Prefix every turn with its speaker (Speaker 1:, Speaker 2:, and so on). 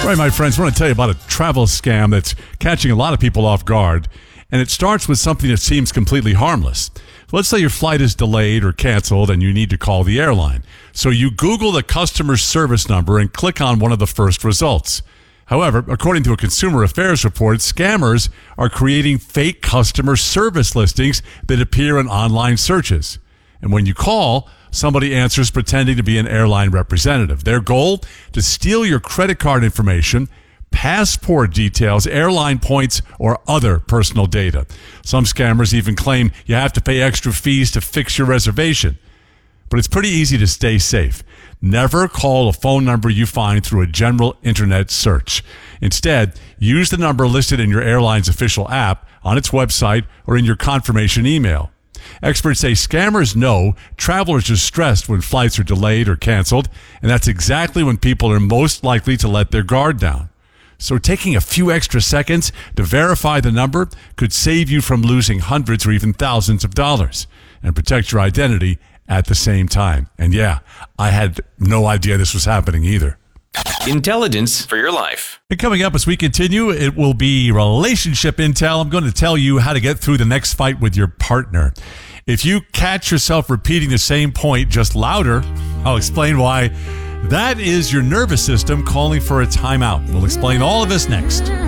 Speaker 1: Right, my friends, I want to tell you about a travel scam that's catching a lot of people off guard, and it starts with something that seems completely harmless. Let's say your flight is delayed or canceled and you need to call the airline. So you Google the customer service number and click on one of the first results. However, according to a Consumer Affairs report, scammers are creating fake customer service listings that appear in online searches. And when you call, somebody answers pretending to be an airline representative. Their goal? To steal your credit card information, passport details, airline points, or other personal data. Some scammers even claim you have to pay extra fees to fix your reservation. But it's pretty easy to stay safe. Never call a phone number you find through a general internet search. Instead, use the number listed in your airline's official app, on its website, or in your confirmation email. Experts say scammers know travelers are stressed when flights are delayed or canceled, and that's exactly when people are most likely to let their guard down. So taking a few extra seconds to verify the number could save you from losing hundreds or even thousands of dollars and protect your identity at the same time. And yeah, I had no idea this was happening either.
Speaker 2: Intelligence for your life.
Speaker 1: And coming up as we continue, it will be relationship intel. I'm going to tell you how to get through the next fight with your partner. If you catch yourself repeating the same point just louder, I'll explain why. That is your nervous system calling for a timeout. We'll explain all of this next.